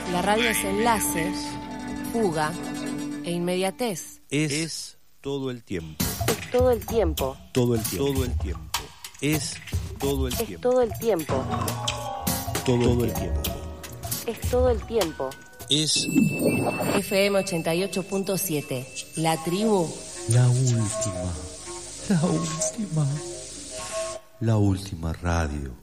La radio es enlace, fuga e inmediatez. Es todo el tiempo. Es todo el tiempo. Todo el tiempo. Todo el tiempo. Es todo el tiempo. Todo el tiempo. Todo el tiempo. Es todo el tiempo. Es FM 88.7. La tribu. la última. La última. La última radio.